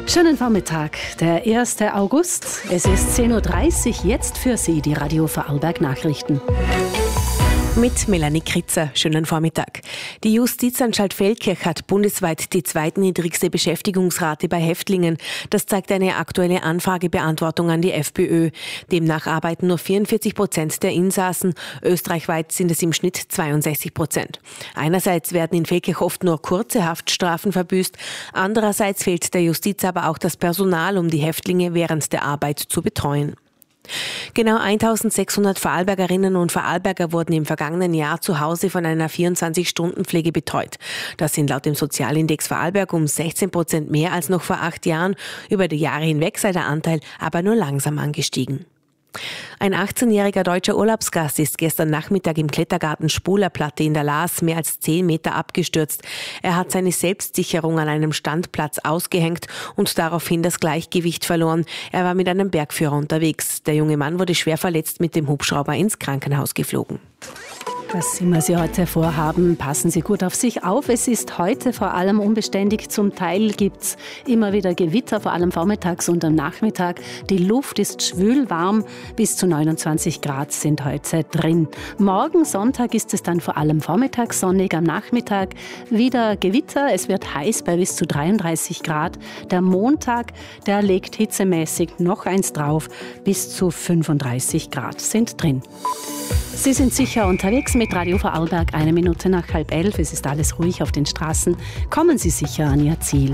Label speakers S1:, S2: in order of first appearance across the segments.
S1: Schönen Vormittag, der 1. August. Es ist 10.30 Uhr, jetzt für Sie die Radio Vorarlberg Nachrichten.
S2: Mit Melanie Kritzer. Schönen Vormittag. Die Justizanstalt Feldkirch hat bundesweit die zweitniedrigste Beschäftigungsrate bei Häftlingen. Das zeigt eine aktuelle Anfragebeantwortung an die FPÖ. Demnach arbeiten nur 44% der Insassen. Österreichweit sind es im Schnitt 62%. Einerseits werden in Feldkirch oft nur kurze Haftstrafen verbüßt. Andererseits fehlt der Justiz aber auch das Personal, um die Häftlinge während der Arbeit zu betreuen. Genau 1600 Vorarlbergerinnen und Vorarlberger wurden im vergangenen Jahr zu Hause von einer 24-Stunden-Pflege betreut. Das sind laut dem Sozialindex Vorarlberg um 16% mehr als noch vor 8 Jahren. Über die Jahre hinweg sei der Anteil aber nur langsam angestiegen. Ein 18-jähriger deutscher Urlaubsgast ist gestern Nachmittag im Klettergarten Spulerplatte in der Laas mehr als 10 Meter abgestürzt. Er hat seine Selbstsicherung an einem Standplatz ausgehängt und daraufhin das Gleichgewicht verloren. Er war mit einem Bergführer unterwegs. Der junge Mann wurde schwer verletzt mit dem Hubschrauber ins Krankenhaus geflogen.
S1: Was immer Sie heute vorhaben, passen Sie gut auf sich auf. Es ist heute vor allem unbeständig. Zum Teil gibt es immer wieder Gewitter, vor allem vormittags und am Nachmittag. Die Luft ist schwül warm, bis zu 29 Grad sind heute drin. Morgen Sonntag ist es dann vor allem vormittags sonnig, am Nachmittag wieder Gewitter. Es wird heiß bei bis zu 33 Grad. Der Montag, der legt hitzemäßig noch eins drauf, bis zu 35 Grad sind drin. Sie sind sicher unterwegs mit Radio Vorarlberg, 1 Minute nach 10:30. Es ist alles ruhig auf den Straßen. Kommen Sie sicher an Ihr Ziel.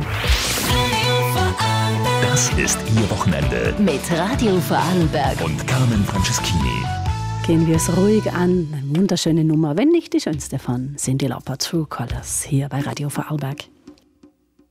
S3: Das ist Ihr Wochenende
S4: mit Radio Vorarlberg
S3: und Carmen Franceschini.
S1: Gehen wir es ruhig an. Eine wunderschöne Nummer, wenn nicht die schönste von Cyndi Lauper, True Colors, hier bei Radio Vorarlberg.